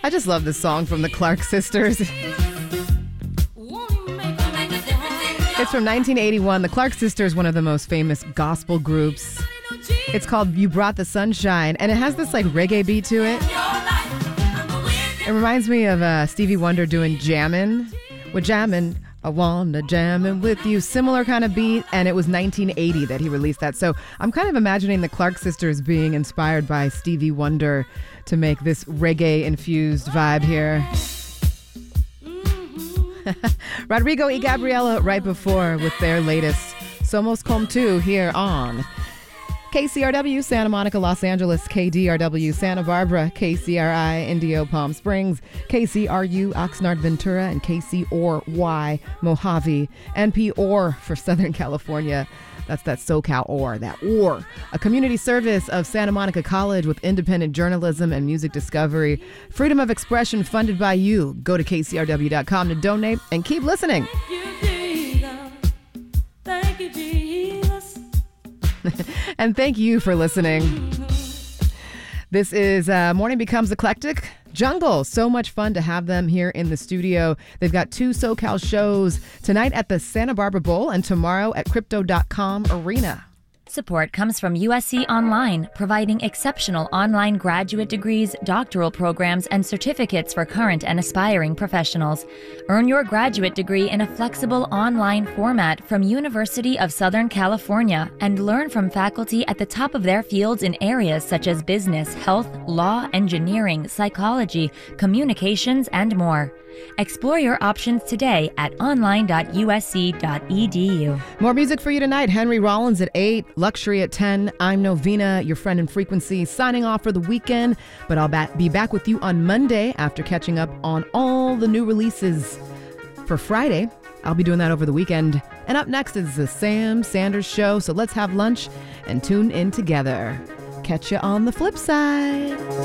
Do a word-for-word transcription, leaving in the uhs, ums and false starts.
I just love this song from the Clark Sisters. It's from nineteen eighty-one. The Clark Sisters, one of the most famous gospel groups. It's called You Brought the Sunshine, and it has this like reggae beat to it. It reminds me of uh, Stevie Wonder doing Jammin'. We're jammin', I wanna jammin' with you. Similar kind of beat, and it was nineteen eighty that he released that. So I'm kind of imagining the Clark Sisters being inspired by Stevie Wonder to make this reggae-infused vibe here. Rodrigo y Gabriela right before with their latest Somos Como Tu here on K C R W, Santa Monica, Los Angeles, K D R W, Santa Barbara, K C R I, Indio, Palm Springs, K C R U, Oxnard, Ventura, and K C O R Y, Mojave, N P O R for Southern California. That's that SoCal O R, that O R. A community service of Santa Monica College with independent journalism and music discovery. Freedom of expression funded by you. Go to K C R W dot com to donate and keep listening. Thank you, Jesus. Thank you, Jesus. And thank you for listening. This is uh, Morning Becomes Eclectic. Jungle, so much fun to have them here in the studio. They've got two SoCal shows tonight at the Santa Barbara Bowl and tomorrow at Crypto dot com Arena. Support comes from U S C Online, providing exceptional online graduate degrees, doctoral programs, and certificates for current and aspiring professionals. Earn your graduate degree in a flexible online format from University of Southern California and learn from faculty at the top of their fields in areas such as business, health, law, engineering, psychology, communications, and more. Explore your options today at online dot U S C dot E D U. More music for you tonight. Henry Rollins at eight, Luxury at ten. I'm Novena, your friend in frequency, signing off for the weekend. But I'll ba- be back with you on Monday after catching up on all the new releases for Friday. I'll be doing that over the weekend. And up next is the Sam Sanders Show. So let's have lunch and tune in together. Catch you on the flip side.